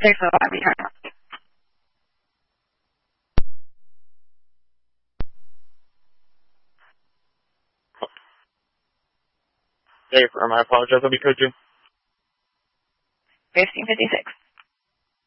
Thanks for letting me hang up. Dave, I apologize. Let me code you. 1556.